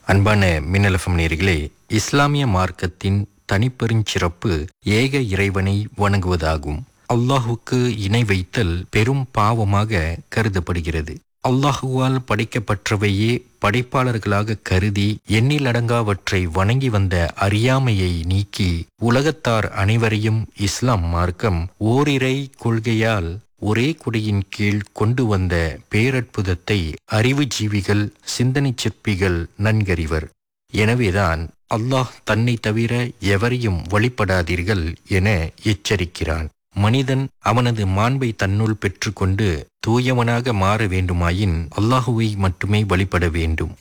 அன்பான மின்னலஃபம் நேயர்களே, இஸ்லாமிய மார்க்கத்தின் தனிப்பெருஞ்சிறப்பு ஏக இறைவனை வணங்குவதாகும். அல்லாஹுக்கு இணை வைத்தல் பெரும் பாவமாக கருதப்படுகிறது. அல்லாஹுவால் படைக்கப்பட்டவையே படைப்பாளர்களாக கருதி எண்ணிலடங்காவற்றை வணங்கி வந்த அறியாமையை நீக்கி உலகத்தார் அனைவரையும் இஸ்லாம் மார்க்கம் ஓரிரை கொள்கையால் ஒரே குடையின் கீழ் கொண்டு வந்த பேரற்புதத்தை அறிவுஜீவிகள், சிந்தனை சிற்பிகள் நன்கறிவர். எனவேதான் அல்லாஹ் தன்னை தவிர எவரையும் வழிபடாதீர்கள் என எச்சரிக்கிறான். மனிதன் அவனது மாண்பை தன்னுள் பெற்றுக்கொண்டு தூயவனாக மாற வேண்டுமாயின் அல்லாஹுவை மட்டுமே வழிபட வேண்டும்.